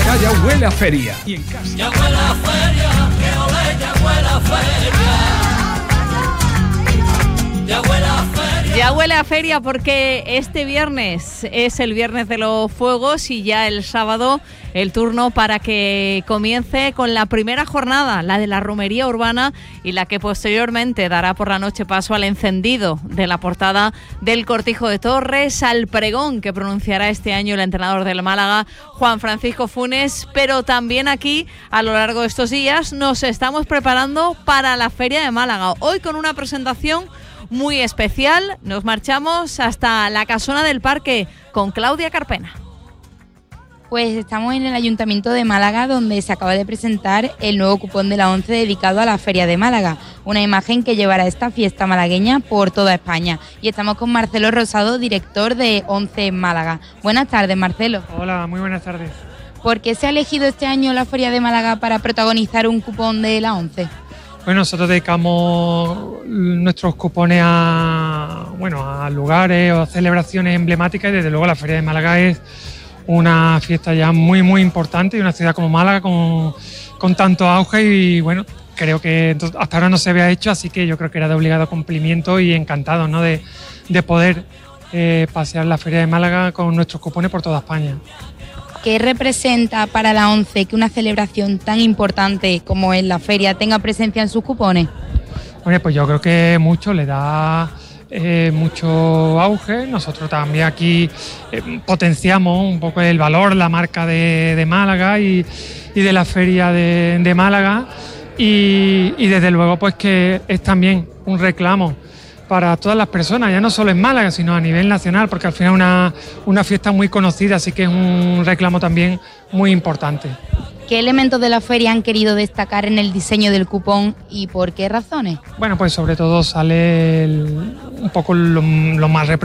Málaga ya huele a feria. Y en casa. Ya huele a feria, que ole, ya huele a feria. Ya huele a feria. Ya huele a feria porque este viernes es el viernes de los fuegos y ya el sábado el turno para que comience con la primera jornada, la de la romería urbana y la que posteriormente dará por la noche paso al encendido de la portada del Cortijo de Torres, al pregón que pronunciará este año el entrenador del Málaga, Juan Francisco Funes, pero también aquí a lo largo de estos días nos estamos preparando para la Feria de Málaga, hoy con una presentación muy especial. Nos marchamos hasta la casona del Parque con Claudia Carpena. Pues estamos en el Ayuntamiento de Málaga, donde se acaba de presentar el nuevo cupón de la ONCE dedicado a la Feria de Málaga, una imagen que llevará esta fiesta malagueña por toda España. Y estamos con Marcelo Rosado, director de ONCE Málaga. Buenas tardes, Marcelo. Hola, muy buenas tardes. ¿Por qué se ha elegido este año la Feria de Málaga para protagonizar un cupón de la ONCE? Bueno, nosotros dedicamos nuestros cupones a lugares o celebraciones emblemáticas y desde luego la Feria de Málaga es una fiesta ya muy muy importante y una ciudad como Málaga con tanto auge y bueno, creo que hasta ahora no se había hecho, así que yo creo que era de obligado cumplimiento y encantado, ¿no?, de poder pasear la Feria de Málaga con nuestros cupones por toda España. ¿Qué representa para la ONCE que una celebración tan importante como es la feria tenga presencia en sus cupones? Bueno, pues yo creo que mucho, le da mucho auge. Nosotros también aquí potenciamos un poco el valor, la marca de Málaga y de la feria de Málaga y desde luego pues que es también un reclamo para todas las personas, ya no solo en Málaga, sino a nivel nacional, porque al final es una fiesta muy conocida, así que es un reclamo también muy importante. ¿Qué elementos de la feria han querido destacar en el diseño del cupón y por qué razones? Bueno, pues sobre todo sale un poco lo más representativo